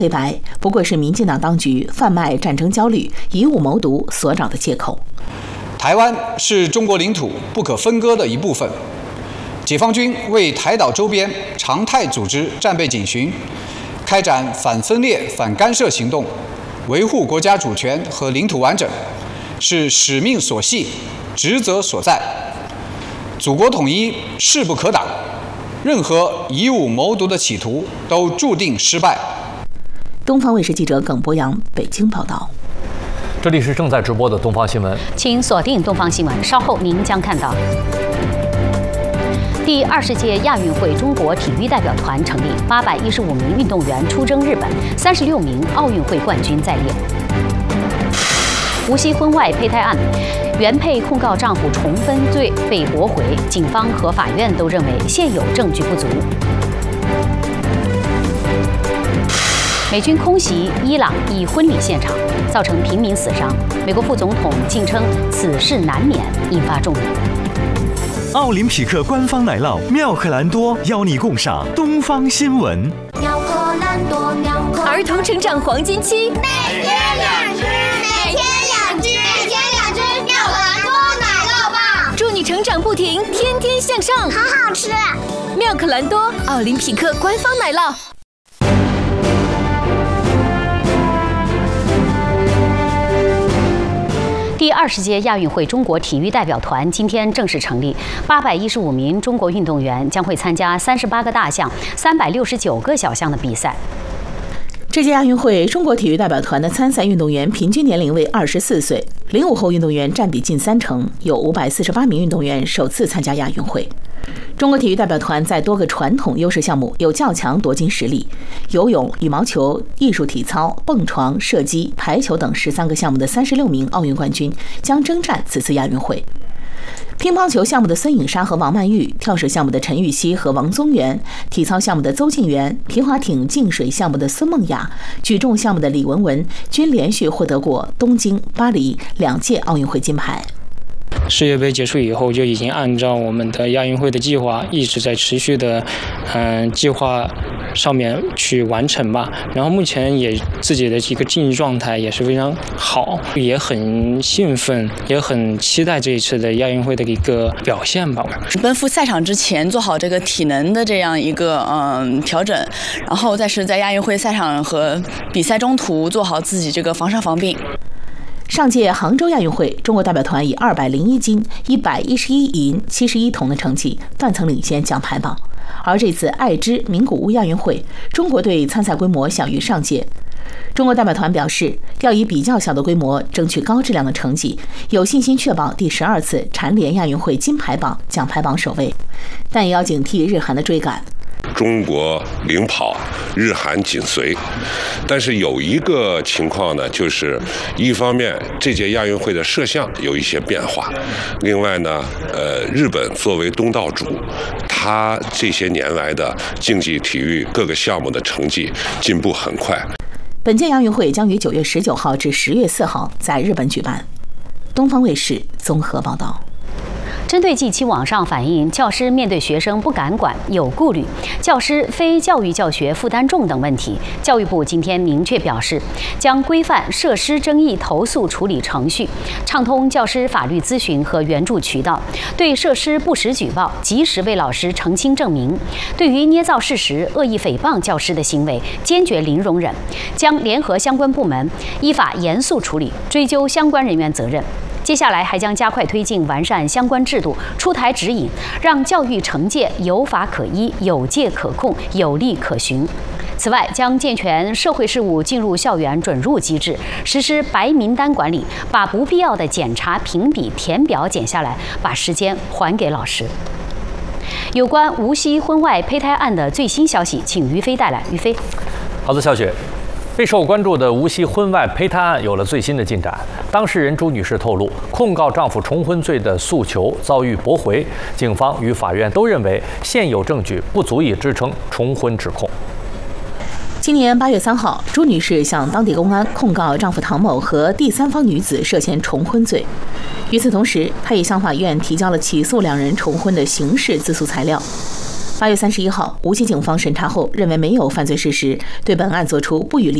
黑白不过是民进党当局贩卖战争焦虑、以武谋独所找的借口。 台湾是中国领土不可分割的一部分。解放军为台岛周边常态组织战备警巡，开展反分裂、反干涉行动，维护国家主权和领土完整，是使命所系、职责所在。祖国统一势不可挡，任何以武谋独的企图都注定失败。 东方卫视记者耿博洋北京报道。 这里是正在直播的东方新闻， 请锁定东方新闻，稍后您将看到。第20届亚运会中国体育代表团成立，815名运动员出征日本，36名奥运会冠军在列。无锡婚外胚胎案，原配控告丈夫重婚罪被驳回，警方和法院都认为现有证据不足。美军空袭伊朗一婚礼现场，造成平民死伤。美国副总统竟称此事难免，引发众议。 奥林匹克官方奶酪妙可蓝多邀你共赏东方新闻。 妙可蓝多，妙可儿童成长黄金期， 每天2只，每天2只，每天2只妙可蓝多奶酪棒， 祝你成长不停，天天向上， 好好吃。 妙可蓝多，奥林匹克官方奶酪。 第20届亚运会中国体育代表团今天正式成立，815名中国运动员将会参加38个大项、369个小项的比赛。 这届亚运会，中国体育代表团的参赛运动员平均年龄为24岁，05后运动员占比近30%，有548名运动员首次参加亚运会。中国体育代表团在多个传统优势项目有较强夺金实力，游泳、羽毛球、艺术体操、蹦床、射击、排球等13个项目的36名奥运冠军将征战此次亚运会。乒乓球项目的孙颖莎和王曼玉，跳水项目的陈芋汐和王宗源，体操项目的邹敬园，皮划艇净水项目的孙梦雅，举重项目的李雯雯，均连续获得过东京、巴黎2届奥运会金牌。 世界杯结束以后，就已经按照我们的亚运会的计划，一直在持续的计划上面去完成吧。然后目前也自己的一个竞技状态也是非常好，也很兴奋，也很期待这一次的亚运会的一个表现吧。 奔赴赛场之前做好这个体能的这样一个调整，然后再是在亚运会赛场和比赛中途做好自己这个防伤防病。 上届杭州亚运会，中国代表团以201金、111银、71铜的成绩断层领先奖牌榜。而这次爱知名古屋亚运会，中国队参赛规模小于上届。中国代表团表示，要以比较小的规模争取高质量的成绩，有信心确保第12次蝉联亚运会金牌榜、奖牌榜首位，但也要警惕日韩的追赶。 中国领跑，日韩紧随，但是有一个情况呢，就是一方面这届亚运会的摄像有一些变化，另外呢，日本作为东道主，它这些年来的竞技体育各个项目的成绩进步很快。 本届亚运会将于9月19号至10月4号在日本举办。东方卫视综合报道。 针对近期网上反映教师面对学生不敢管、有顾虑、教师非教育教学负担重等问题，教育部今天明确表示，将规范设施争议投诉处理程序，畅通教师法律咨询和援助渠道，对设施不实举报及时为老师澄清证明，对于捏造事实、恶意诽谤教师的行为，坚决零容忍，将联合相关部门依法严肃处理，追究相关人员责任。接下来还将加快推进完善相关制度，出台指引，让教育惩戒有法可依、有界可控、有例可循。此外，将健全社会事务进入校园准入机制，实施白名单管理，把不必要的检查、评比、填表减下来，把时间还给老师。有关无锡婚外胚胎案的最新消息，请于飞带来。于飞， 好的，小雪。备受关注的无锡婚外胚胎案有了最新的进展。当事人朱女士透露，控告丈夫重婚罪的诉求遭遇驳回，警方与法院都认为现有证据不足以支撑重婚指控。 今年8月3号，朱女士向当地公安控告丈夫唐某和第三方女子涉嫌重婚罪。与此同时，她也向法院提交了起诉两人重婚的刑事自诉材料。 8月31号，无锡警方审查后认为没有犯罪事实，对本案作出不予立